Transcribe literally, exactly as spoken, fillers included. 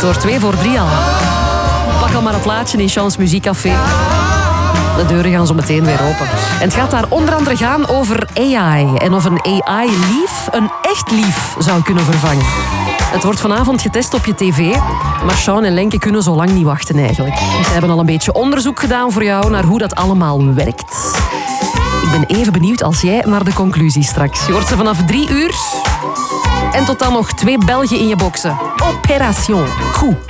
Het wordt twee voor drie al. Pak al maar een plaatje in Chance Muziekcafé. De deuren gaan zo meteen weer open. En het gaat daar onder andere gaan over A I. En of een A I-lief een echt lief zou kunnen vervangen. Het wordt vanavond getest op je tv. Maar Sean en Lenke kunnen zo lang niet wachten eigenlijk. Ze hebben al een beetje onderzoek gedaan voor jou naar hoe dat allemaal werkt. Ik ben even benieuwd als jij naar de conclusie straks. Je hoort ze vanaf drie uur. En tot dan nog twee Belgen in je boksen. Opération. Goed.